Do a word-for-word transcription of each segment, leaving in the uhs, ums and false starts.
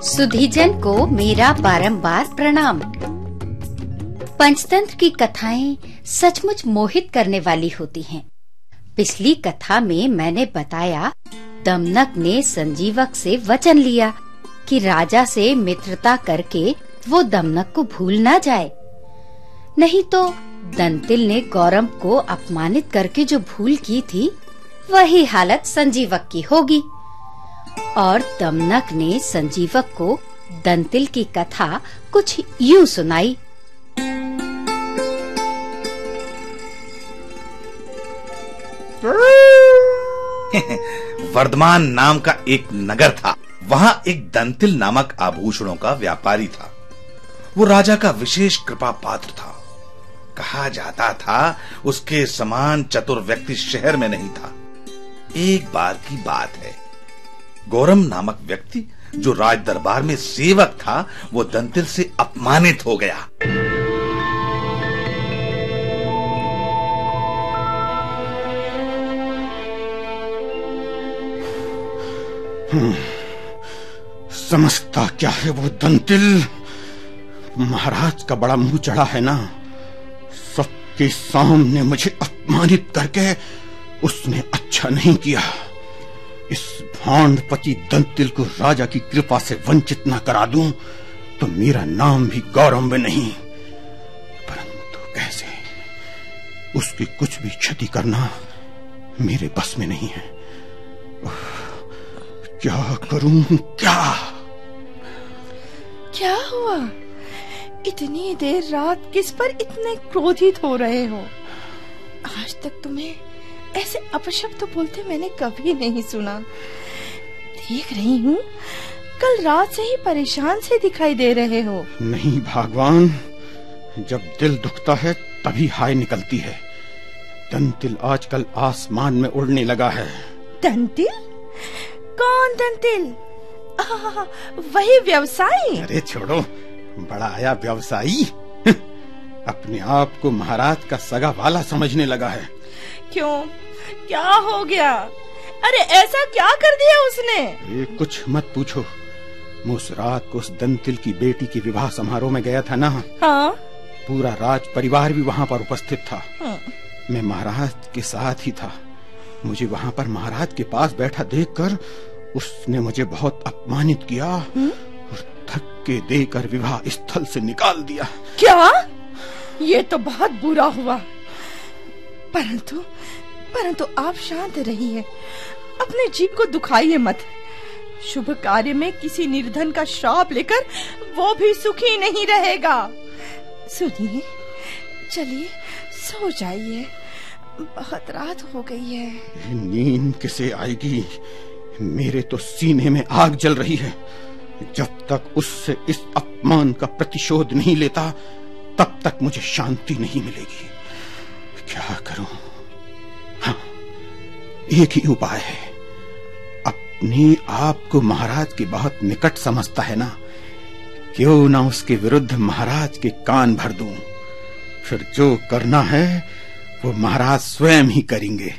सुधीजन को मेरा बारंबार प्रणाम। पंचतंत्र की कथाएं सचमुच मोहित करने वाली होती हैं। पिछली कथा में मैंने बताया दमनक ने संजीवक से वचन लिया कि राजा से मित्रता करके वो दमनक को भूल ना जाए, नहीं तो दंतिल ने गौरम को अपमानित करके जो भूल की थी वही हालत संजीवक की होगी। और दमनक ने संजीवक को दंतिल की कथा कुछ यूं सुनाई। वर्धमान नाम का एक नगर था। वहाँ एक दंतिल नामक आभूषणों का व्यापारी था। वो राजा का विशेष कृपा पात्र था। कहा जाता था उसके समान चतुर व्यक्ति शहर में नहीं था। एक बार की बात है, गौरम नामक व्यक्ति जो राज दरबार में सेवक था, वो दंतिल से अपमानित हो गया। समझता क्या है वो दंतिल? महाराज का बड़ा मुंह चढ़ा है ना। सबके सामने मुझे अपमानित करके उसने अच्छा नहीं किया। इस भांडपति दंतिल को राजा की कृपा से वंचित न करा दूं तो मेरा नाम भी गौरम में नहीं। परंतु कैसे? उसकी कुछ भी क्षति करना मेरे बस में नहीं है। क्या करूं? क्या क्या हुआ? इतनी देर रात किस पर इतने क्रोधित हो रहे हो? आज तक तुम्हें ऐसे अपशब्द बोलते मैंने कभी नहीं सुना। देख रही हूँ कल रात से ही परेशान से दिखाई दे रहे हो। नहीं भगवान, जब दिल दुखता है तभी हाय निकलती है। दंतिल आजकल आसमान में उड़ने लगा है। दंतिल? कौन दंतिल? आह, वही व्यवसायी। अरे छोड़ो, बड़ा आया व्यवसायी। अपने आप को महाराज का सगा वाला समझने लगा है। क्यों, क्या हो गया? अरे ऐसा क्या कर दिया उसने? ये कुछ मत पूछो। मैं उस रात को उस दंतिल की बेटी के विवाह समारोह में गया था ना। हाँ? पूरा राज परिवार भी वहाँ पर उपस्थित था। हाँ। मैं महाराज के साथ ही था। मुझे वहाँ पर महाराज के पास बैठा देखकर उसने मुझे बहुत अपमानित किया और धक्के देकर विवाह स्थल से निकाल दिया। क्या? ये तो बहुत बुरा हुआ। परंतु परंतु आप शांत रहिए, अपने जीव को दुखाइए मत। शुभ कार्य में किसी निर्धन का श्राप लेकर वो भी सुखी नहीं रहेगा। सुनिए, चलिए सो जाइए, बहुत रात हो गई है। नींद किसे आएगी? मेरे तो सीने में आग जल रही है। जब तक उससे इस अपमान का प्रतिशोध नहीं लेता तब तक मुझे शांति नहीं मिलेगी। क्या करूं? हाँ, एक ही उपाय है। अपने आप को महाराज के बहुत निकट समझता है ना, क्यों ना उसके विरुद्ध महाराज के कान भर दूं। फिर जो करना है वो महाराज स्वयं ही करेंगे।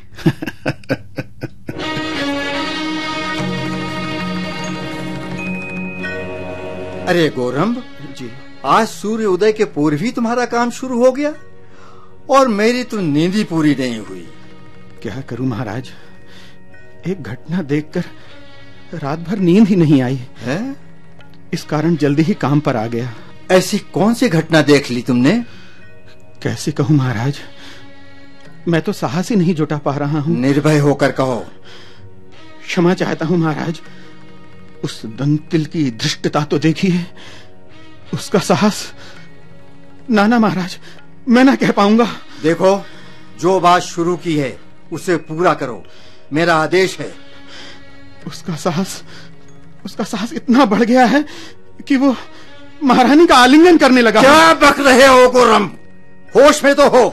अरे गौरम जी, आज सूर्य उदय के पूर्व ही तुम्हारा काम शुरू हो गया और मेरी तो नींद ही पूरी नहीं हुई। क्या करूं महाराज, एक घटना देखकर रात भर नींद ही नहीं आई है। इस कारण जल्दी ही काम पर आ गया। ऐसी कौन सी घटना देख ली तुमने? कैसे कहूं महाराज, मैं तो साहस ही नहीं जुटा पा रहा हूं। निर्भय होकर कहो। क्षमा चाहता हूं महाराज। उस दंतिल की धृष्टता तो देखिए, उसका साहस। नाना महाराज, मैं ना कह पाऊंगा। देखो, जो बात शुरू की है उसे पूरा करो, मेरा आदेश है। उसका साहस उसका साहस इतना बढ़ गया है कि वो महारानी का आलिंगन करने लगा। क्या बक रहे हो गौरम? होश में तो हो।